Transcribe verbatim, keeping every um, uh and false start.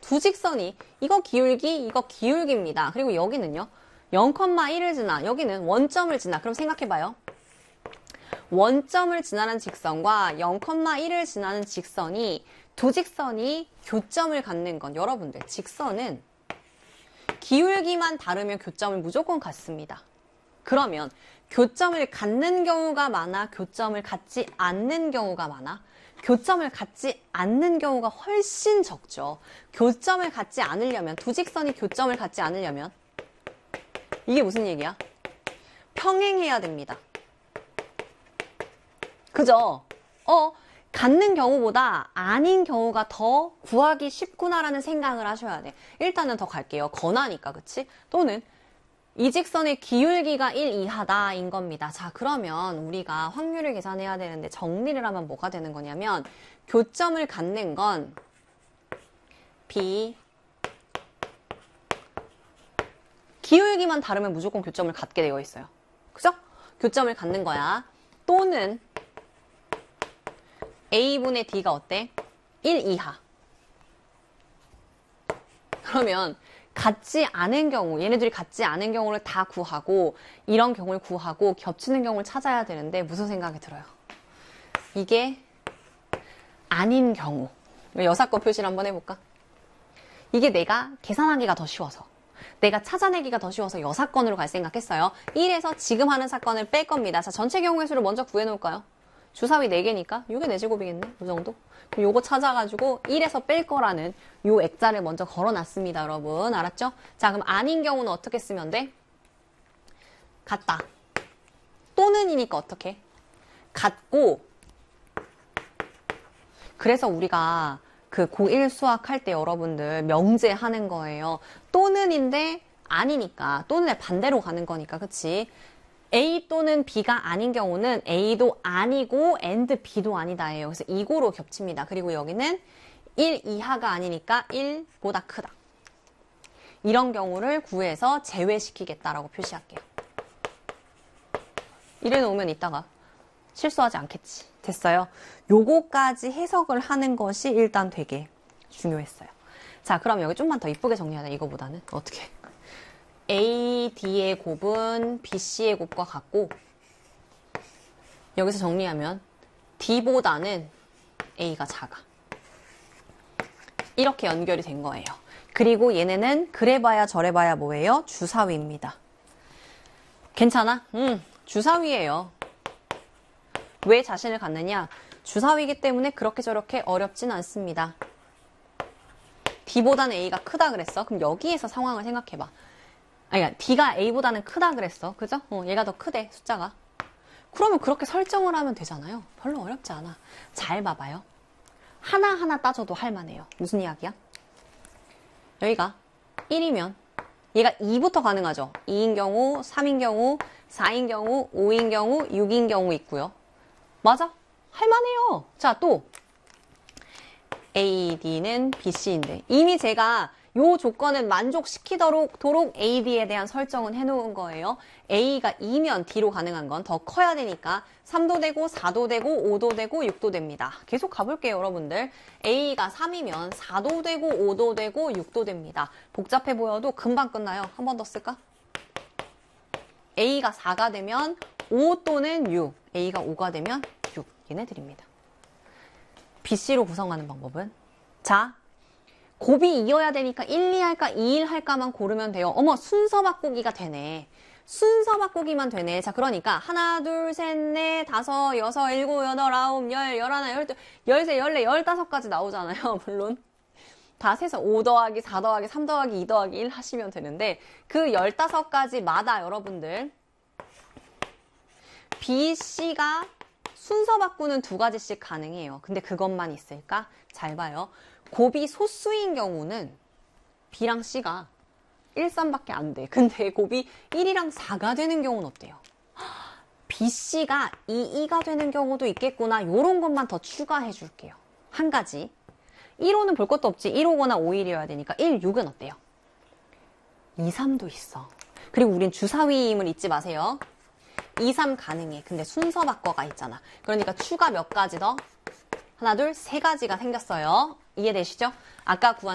두 직선이 이거 기울기, 이거 기울기입니다. 그리고 여기는요. 영 콤마 일을 지나, 여기는 원점을 지나. 그럼 생각해봐요. 원점을 지나는 직선과 영 콤마 일을 지나는 직선이 두 직선이 교점을 갖는 건 여러분들 직선은 기울기만 다르면 교점을 무조건 갖습니다. 그러면 교점을 갖는 경우가 많아? 교점을 갖지 않는 경우가 많아? 교점을 갖지 않는 경우가 훨씬 적죠. 교점을 갖지 않으려면, 두 직선이 교점을 갖지 않으려면 이게 무슨 얘기야? 평행해야 됩니다. 그죠? 어, 갖는 경우보다 아닌 경우가 더 구하기 쉽구나라는 생각을 하셔야 돼. 일단은 더 갈게요. 건하니까, 그치? 또는 이 직선의 기울기가 일 이하다인 겁니다. 자, 그러면 우리가 확률을 계산해야 되는데 정리를 하면 뭐가 되는 거냐면 교점을 갖는 건 B 기울기만 다르면 무조건 교점을 갖게 되어 있어요. 그죠? 교점을 갖는 거야. 또는 A분의 D가 어때? 일 이하. 그러면 같지 않은 경우, 얘네들이 같지 않은 경우를 다 구하고 이런 경우를 구하고 겹치는 경우를 찾아야 되는데 무슨 생각이 들어요? 이게 아닌 경우. 여사건 표시를 한번 해볼까? 이게 내가 계산하기가 더 쉬워서, 내가 찾아내기가 더 쉬워서 여사건으로 갈 생각했어요. 일에서 지금 하는 사건을 뺄 겁니다. 자, 전체 경우의 수를 먼저 구해놓을까요? 주사위 네 개니까 이게 네 제곱이겠네. 이 정도? 그럼 요거 찾아가지고 일에서 뺄 거라는 요 액자를 먼저 걸어놨습니다. 여러분. 알았죠? 자, 그럼 아닌 경우는 어떻게 쓰면 돼? 같다. 또는이니까 어떻게? 같고. 그래서 우리가 그 고일 수학 할 때 여러분들 명제하는 거예요. 또는인데 아니니까. 또는의 반대로 가는 거니까. 그치? A 또는 B가 아닌 경우는 A도 아니고 and B도 아니다예요. 그래서 이고로 겹칩니다. 그리고 여기는 일 이하가 아니니까 일보다 크다. 이런 경우를 구해서 제외시키겠다라고 표시할게요. 이래 놓으면 이따가 실수하지 않겠지. 됐어요. 요거까지 해석을 하는 것이 일단 되게 중요했어요. 자, 그럼 여기 좀만 더 이쁘게 정리하자. 이거보다는. 어떻게? A, D의 곱은 B, C의 곱과 같고 여기서 정리하면 D보다는 A가 작아. 이렇게 연결이 된 거예요. 그리고 얘네는 그래봐야 저래봐야 뭐예요? 주사위입니다. 괜찮아? 음, 주사위예요. 왜 자신을 갖느냐? 주사위이기 때문에 그렇게 저렇게 어렵진 않습니다. D보다는 A가 크다 그랬어? 그럼 여기에서 상황을 생각해봐. 아니, D가 A보다는 크다 그랬어. 그죠? 어, 얘가 더 크대, 숫자가. 그러면 그렇게 설정을 하면 되잖아요. 별로 어렵지 않아. 잘 봐봐요. 하나하나 따져도 할만해요. 무슨 이야기야? 여기가 일이면 얘가 이부터 가능하죠. 이인 경우, 삼인 경우, 사인 경우, 오인 경우, 육인 경우 있고요. 맞아? 할만해요. 자, 또 A, D는 B, C인데 이미 제가 요 조건을 만족시키도록 도록 A, D에 대한 설정은 해놓은 거예요. A가 이면 D로 가능한 건 더 커야 되니까 삼도 되고 사도 되고 오도 되고 육도 됩니다. 계속 가볼게요, 여러분들. A가 삼이면 사도 되고 오도 되고 육도 됩니다. 복잡해 보여도 금방 끝나요. 한 번 더 쓸까? A가 사가 되면 오 또는 육, A가 오가 되면 육. 얘네들입니다. B, C로 구성하는 방법은? 자, 곱이 이어야 되니까 일, 이 할까, 이, 일 할까만 고르면 돼요. 어머, 순서 바꾸기가 되네. 순서 바꾸기만 되네. 자, 그러니까 하나, 둘, 셋, 넷, 다섯, 여섯, 일곱, 여덟, 아홉, 열, 열하나, 열둘, 열세, 열네, 열다섯까지 나오잖아요. 물론. 다 세서 오 더하기 사 더하기 삼 더하기 이 더하기 일 하시면 되는데 그 열다섯 가지마다 여러분들 B, C가 순서 바꾸는 두 가지씩 가능해요. 근데 그것만 있을까? 잘 봐요. 곱이 소수인 경우는 B랑 C가 일, 삼밖에 안 돼. 근데 곱이 일이랑 사가 되는 경우는 어때요? B, C가 이, 이가 되는 경우도 있겠구나. 요런 것만 더 추가해 줄게요. 한 가지. 일, 오는 볼 것도 없지. 일, 오거나 오, 일이어야 되니까 일, 육은 어때요? 이, 삼도 있어. 그리고 우린 주사위임을 잊지 마세요. 이, 삼 가능해. 근데 순서 바꿔가 있잖아. 그러니까 추가 몇 가지 더? 하나, 둘, 세 가지가 생겼어요. 이해되시죠? 아까 구한